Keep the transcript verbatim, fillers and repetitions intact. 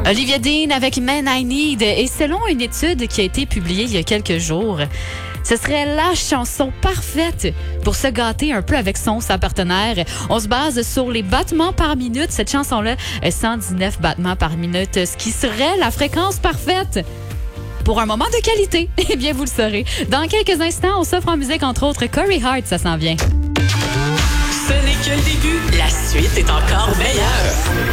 Olivia Dean avec Man I Need. Et selon une étude qui a été publiée il y a quelques jours, ce serait la chanson parfaite pour se gâter un peu avec son sa partenaire. On se base sur les battements par minute. Cette chanson-là, cent dix-neuf battements par minute, ce qui serait la fréquence parfaite pour un moment de qualité. Eh bien, vous le saurez. Dans quelques instants, on s'offre en musique, entre autres, Corey Hart, ça s'en vient. Ce n'est que le début. La suite est encore meilleure.